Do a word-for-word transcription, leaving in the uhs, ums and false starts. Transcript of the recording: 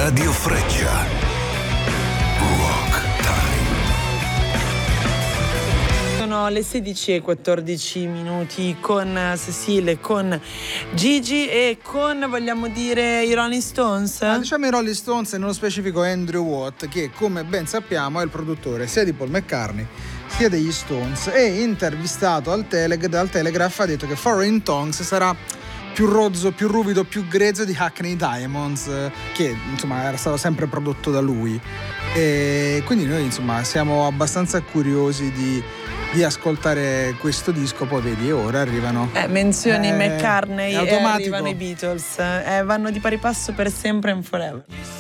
Radio Freccia. Rock Time. Sono le sedici e quattordici minuti con Cecile, con Gigi e con, vogliamo dire, i Rolling Stones? Ah, diciamo i Rolling Stones e nello specifico Andrew Watt, che come ben sappiamo è il produttore sia di Paul McCartney sia degli Stones, e intervistato al Tele- dal Telegraph ha detto che Foreign Tongues sarà più rozzo, più ruvido, più grezzo di Hackney Diamonds, che insomma era stato sempre prodotto da lui, e quindi noi insomma siamo abbastanza curiosi di, di ascoltare questo disco. Poi vedi, ora arrivano eh, menzioni eh, McCartney e automatico. arrivano i Beatles, eh, vanno di pari passo per sempre and forever.